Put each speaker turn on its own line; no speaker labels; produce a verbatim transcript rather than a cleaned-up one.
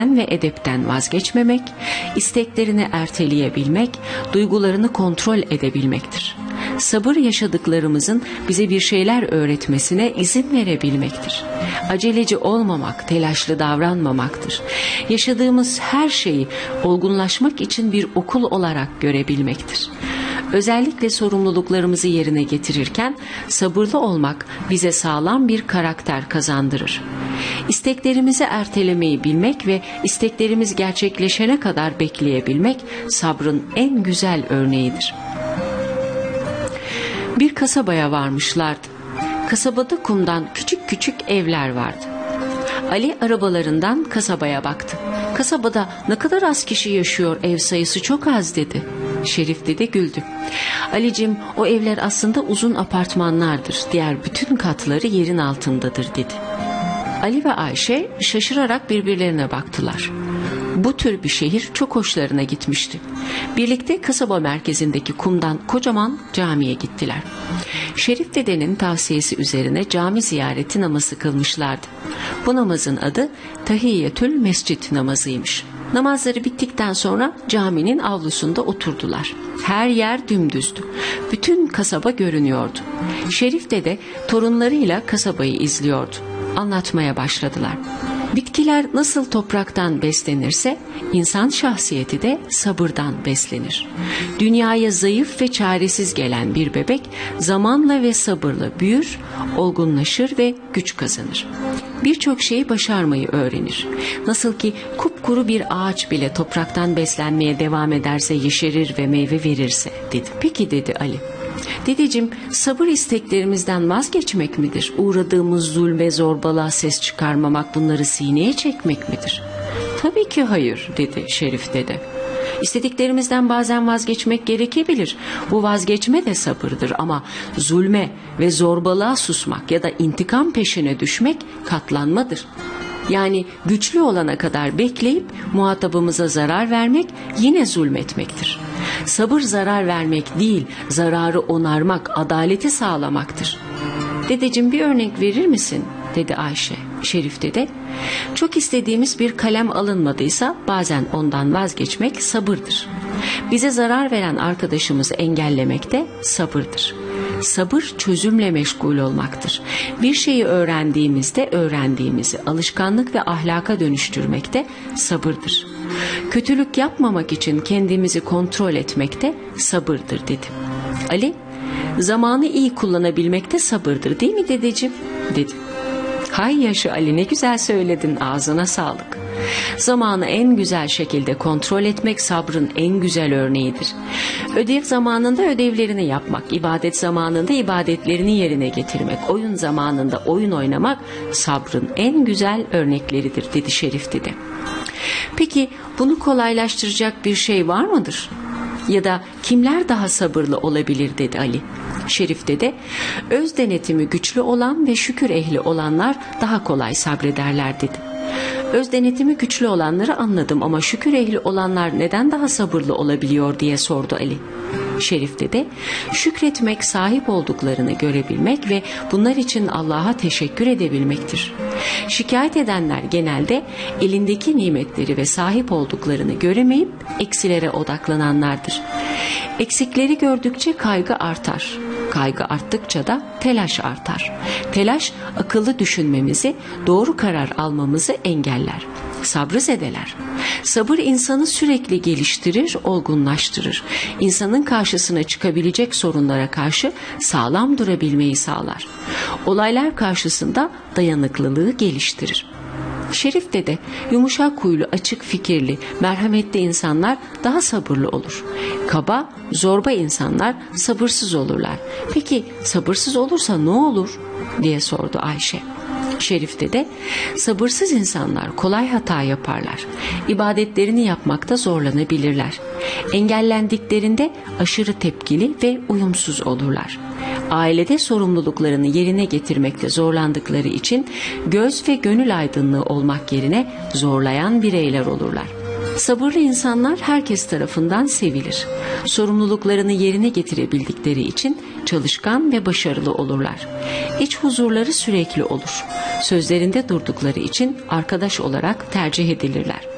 ve edepten vazgeçmemek, isteklerini erteleyebilmek, duygularını kontrol edebilmektir. Sabır yaşadıklarımızın bize bir şeyler öğretmesine izin verebilmektir. Aceleci olmamak, telaşlı davranmamaktır. Yaşadığımız her şeyi olgunlaşmak için bir okul olarak görebilmektir. Özellikle sorumluluklarımızı yerine getirirken sabırlı olmak bize sağlam bir karakter kazandırır. İsteklerimizi ertelemeyi bilmek ve isteklerimiz gerçekleşene kadar bekleyebilmek sabrın en güzel örneğidir. Bir kasabaya varmışlardı. Kasabada kumdan küçük küçük evler vardı. Ali arabalarından kasabaya baktı. Kasabada ne kadar az kişi yaşıyor, ev sayısı çok az dedi. Şerif dede güldü. Alicim, o evler aslında uzun apartmanlardır. Diğer bütün katları yerin altındadır dedi. Ali ve Ayşe şaşırarak birbirlerine baktılar. Bu tür bir şehir çok hoşlarına gitmişti. Birlikte kasaba merkezindeki kumdan kocaman camiye gittiler. Şerif dedenin tavsiyesi üzerine cami ziyareti namazı kılmışlardı. Bu namazın adı Tahiyyetül Mescid namazıymış. Namazları bittikten sonra caminin avlusunda oturdular. Her yer dümdüzdü. Bütün kasaba görünüyordu. Şerif dede torunlarıyla kasabayı izliyordu. Anlatmaya başladılar. Bitkiler nasıl topraktan beslenirse insan şahsiyeti de sabırdan beslenir. Dünyaya zayıf ve çaresiz gelen bir bebek zamanla ve sabırla büyür, olgunlaşır ve güç kazanır. Birçok şeyi başarmayı öğrenir. Nasıl ki kupkuru bir ağaç bile topraktan beslenmeye devam ederse yeşerir ve meyve verirse dedi. Peki dedi Ali. Dedeciğim, sabır isteklerimizden vazgeçmek midir? Uğradığımız zulme, zorbalığa ses çıkarmamak, bunları sineye çekmek midir? Tabii ki hayır dedi Şerif dede. İstediklerimizden bazen vazgeçmek gerekebilir. Bu vazgeçme de sabırdır ama zulme ve zorbalığa susmak ya da intikam peşine düşmek katlanmadır. Yani güçlü olana kadar bekleyip muhatabımıza zarar vermek yine zulmetmektir. Sabır zarar vermek değil, zararı onarmak, adaleti sağlamaktır. Dedeciğim, bir örnek verir misin? Dedi Ayşe. Şerif dede, çok istediğimiz bir kalem alınmadıysa bazen ondan vazgeçmek sabırdır. Bize zarar veren arkadaşımızı engellemek de sabırdır. Sabır çözümle meşgul olmaktır. Bir şeyi öğrendiğimizde öğrendiğimizi alışkanlık ve ahlaka dönüştürmek de sabırdır. Kötülük yapmamak için kendimizi kontrol etmek de sabırdır dedi. Ali, zamanı iyi kullanabilmek de sabırdır değil mi dedeciğim? Dedi. Hay yaşa Ali, ne güzel söyledin, ağzına sağlık. Zamanı en güzel şekilde kontrol etmek sabrın en güzel örneğidir. Ödev zamanında ödevlerini yapmak, ibadet zamanında ibadetlerini yerine getirmek, oyun zamanında oyun oynamak sabrın en güzel örnekleridir dedi Şerif dede. Peki bunu kolaylaştıracak bir şey var mıdır? Ya da kimler daha sabırlı olabilir dedi Ali. Şerif dede, öz denetimi güçlü olan ve şükür ehli olanlar daha kolay sabrederler dedi. Öz denetimi güçlü olanları anladım ama şükür ehli olanlar neden daha sabırlı olabiliyor diye sordu Ali. Şerif dede, şükretmek sahip olduklarını görebilmek ve bunlar için Allah'a teşekkür edebilmektir. Şikayet edenler genelde elindeki nimetleri ve sahip olduklarını göremeyip eksilere odaklananlardır. Eksikleri gördükçe kaygı artar. Kaygı arttıkça da telaş artar. Telaş akıllı düşünmemizi, doğru karar almamızı engeller. Sabrı zedeler. Sabır insanı sürekli geliştirir, olgunlaştırır. İnsanın karşısına çıkabilecek sorunlara karşı sağlam durabilmeyi sağlar. Olaylar karşısında dayanıklılığı geliştirir. Şerif dede, yumuşak huylu, açık fikirli, merhametli insanlar daha sabırlı olur. Kaba, zorba insanlar sabırsız olurlar. Peki sabırsız olursa ne olur diye sordu Ayşe. Şerif dede, sabırsız insanlar kolay hata yaparlar. İbadetlerini yapmakta zorlanabilirler. Engellendiklerinde aşırı tepkili ve uyumsuz olurlar. Ailede sorumluluklarını yerine getirmekte zorlandıkları için göz ve gönül aydınlığı olmak yerine zorlayan bireyler olurlar. Sabırlı insanlar herkes tarafından sevilir. Sorumluluklarını yerine getirebildikleri için çalışkan ve başarılı olurlar. İç huzurları sürekli olur. Sözlerinde durdukları için arkadaş olarak tercih edilirler.